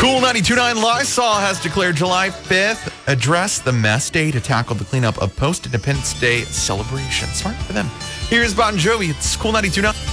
Cool 92.9 Lysol has declared July 5th address the mess day to tackle the cleanup of post-Independence Day celebration. Smart for them. Here's Bon Jovi. It's Cool 92.9.